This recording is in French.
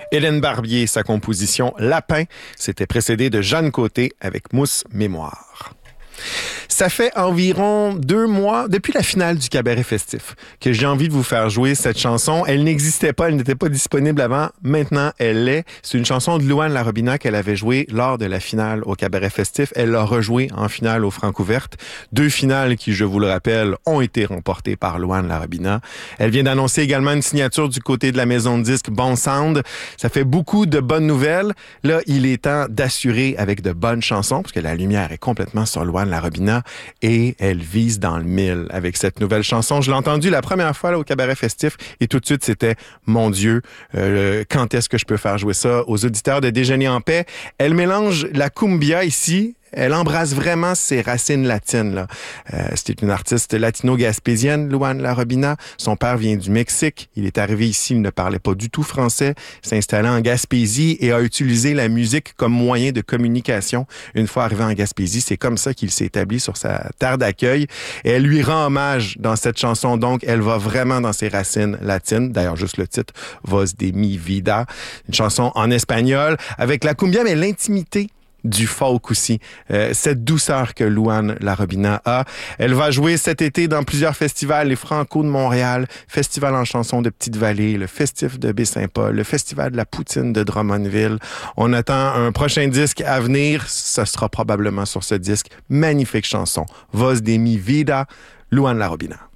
Hélène Barbier, sa composition Lapin, c'était précédé de Jeanne Côté avec Mousse Mémoire. Ça fait environ 2 mois depuis la finale du Cabaret Festif que j'ai envie de vous faire jouer cette chanson. Elle n'existait pas, elle n'était pas disponible avant. Maintenant, elle l'est. C'est une chanson de Louane Larobina qu'elle avait jouée lors de la finale au Cabaret Festif. Elle l'a rejouée en finale aux Francouvertes. 2 finales qui, je vous le rappelle, ont été remportées par Louane Larobina. Elle vient d'annoncer également une signature du côté de la maison de disques Bon Sound. Ça fait beaucoup de bonnes nouvelles. Là, il est temps d'assurer avec de bonnes chansons parce que la lumière est complètement sur Louane Larobina et elle vise dans le mille avec cette nouvelle chanson. Je l'ai entendue la première fois là, au Cabaret Festif et tout de suite, c'était « Mon Dieu, quand est-ce que je peux faire jouer ça aux auditeurs de Déjeuner en paix ». Elle mélange la cumbia ici. Elle embrasse vraiment ses racines latines. Là. C'était une artiste latino-gaspésienne, Louane Larobina. Son père vient du Mexique. Il est arrivé ici, il ne parlait pas du tout français, s'est installé en Gaspésie et a utilisé la musique comme moyen de communication. Une fois arrivé en Gaspésie, c'est comme ça qu'il s'est établi sur sa terre d'accueil. Et elle lui rend hommage dans cette chanson. Donc, elle va vraiment dans ses racines latines. D'ailleurs, juste le titre, Voz de mi vida. Une chanson en espagnol avec la cumbia, mais l'intimité du folk aussi. Cette douceur que Louane Larobina a. Elle va jouer cet été dans plusieurs festivals, les Franco de Montréal, Festival en chanson de Petite-Vallée, le Festif de Baie-Saint-Paul, le Festival de la Poutine de Drummondville. On attend un prochain disque à venir. Ce sera probablement sur ce disque. Magnifique chanson. Voz de mi vida, Louane Larobina.